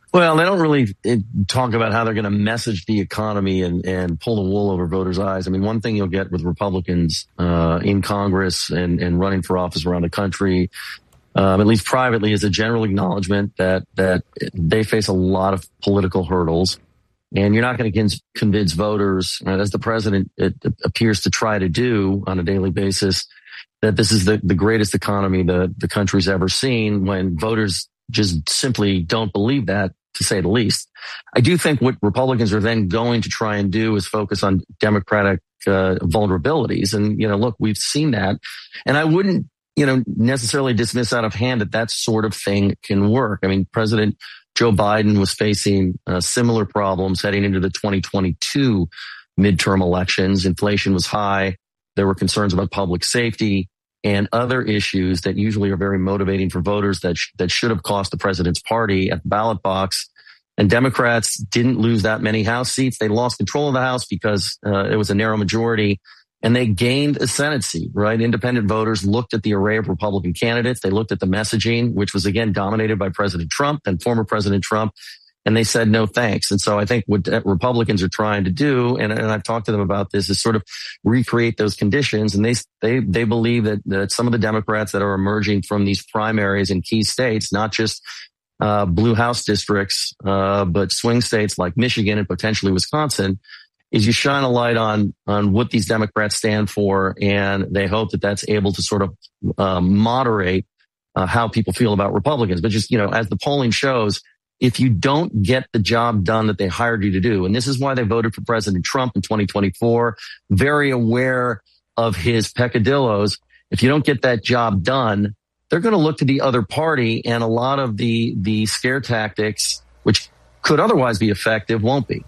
Well, they don't really talk about how they're going to message the economy and pull the wool over voters' eyes. I mean, one thing you'll get with Republicans in Congress and running for office around the country, at least privately, is a general acknowledgement that they face a lot of political hurdles. And you're not going to convince voters, as the president appears to try to do on a daily basis, that this is the greatest economy the country's ever seen, when voters just simply don't believe that, to say the least. I do think what Republicans are then going to try and do is focus on Democratic vulnerabilities. And, look, we've seen that. And I wouldn't, necessarily dismiss out of hand that sort of thing can work. I mean, President Joe Biden was facing similar problems heading into the 2022 midterm elections. Inflation was high. There were concerns about public safety and other issues that usually are very motivating for voters that should have cost the president's party at the ballot box. And Democrats didn't lose that many House seats. They lost control of the House because it was a narrow majority, and they gained a Senate seat, right? Independent voters looked at the array of Republican candidates. They looked at the messaging, which was again dominated by President Trump and former President Trump, and they said no thanks. And so I think what Republicans are trying to do, and I've talked to them about this, is sort of recreate those conditions. And they believe that some of the Democrats that are emerging from these primaries in key states, not just blue House districts, but swing states like Michigan and potentially Wisconsin, is you shine a light on what these Democrats stand for, and they hope that that's able to sort of moderate how people feel about Republicans. But just, as the polling shows, if you don't get the job done that they hired you to do, and this is why they voted for President Trump in 2024, very aware of his peccadillos, if you don't get that job done, they're going to look to the other party, and a lot of the scare tactics, which could otherwise be effective, won't be.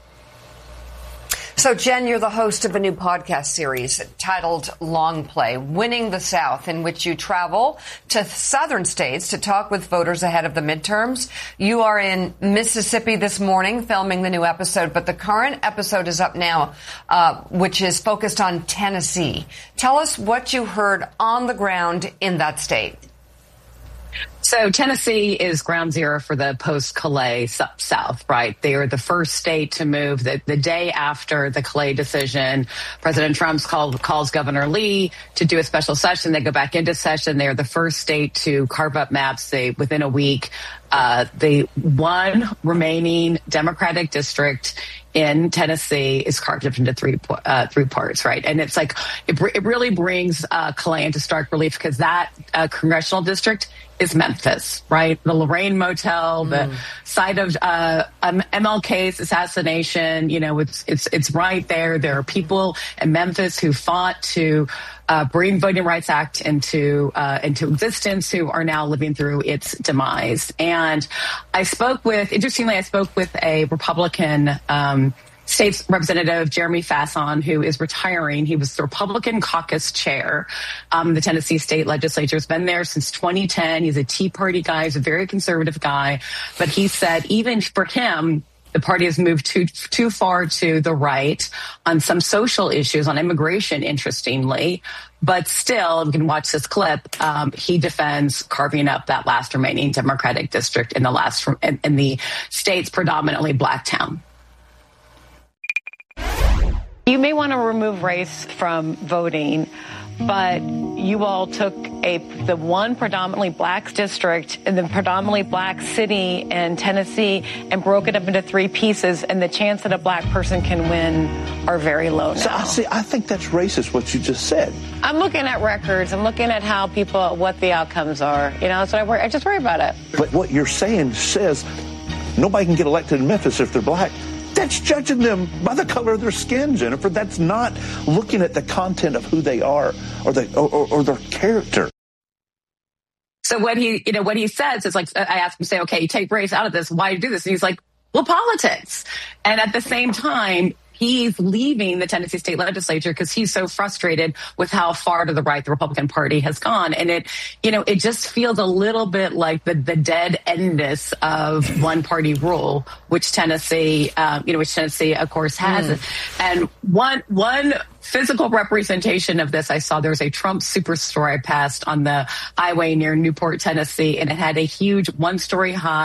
So, Jen, you're the host of a new podcast series titled Long Play, Winning the South, in which you travel to southern states to talk with voters ahead of the midterms. You are in Mississippi this morning filming the new episode, but the current episode is up now, which is focused on Tennessee. Tell us what you heard on the ground in that state. So Tennessee is ground zero for the post-Calais South, right? They are the first state to move. The day after the Calais decision, President Trump calls Governor Lee to do a special session. They go back into session. They are the first state to carve up maps. Within a week, the one remaining Democratic district in Tennessee is carved up into three parts, right? And it's like, it really brings Calais into stark relief, because that congressional district is Memphis, right? The Lorraine Motel, the site of MLK's assassination, it's right there. There are people in Memphis who fought to bring Voting Rights Act into existence, who are now living through its demise. And I spoke with a Republican State Representative Jeremy Fasson, who is retiring. He was the Republican caucus chair. The Tennessee state legislature has been there since 2010. He's a Tea Party guy. He's a very conservative guy. But he said even for him, the party has moved too far to the right on some social issues, on immigration, interestingly. But still, you can watch this clip. He defends carving up that last remaining Democratic district in the state's predominantly black town. You may want to remove race from voting, but you all took the one predominantly black district in the predominantly black city in Tennessee and broke it up into three pieces, and the chance that a black person can win are very low now. So I think that's racist, what you just said. I'm looking at records. I'm looking at how what the outcomes are. That's what I just worry about it. But what you're saying says nobody can get elected in Memphis if they're black. That's judging them by the color of their skin, Jennifer. That's not looking at the content of who they are or their character. So what he says is, like, I asked him, say, okay, you take race out of this. Why do you do this? And he's like, well, politics. And at the same time, he's leaving the Tennessee state legislature because he's so frustrated with how far to the right the Republican Party has gone. And it just feels a little bit like the dead endness of one party rule, which Tennessee, of course, has. And one physical representation of this, I saw there was a Trump Superstore I passed on the highway near Newport, Tennessee, and it had a huge one-story high